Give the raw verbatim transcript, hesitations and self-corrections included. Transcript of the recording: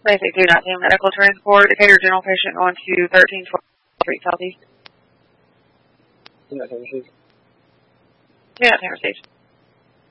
Basic two nineteen medical transport. Decatur general patient going to thirteen twelve Street Southeast. two nineteen received. two nineteen received.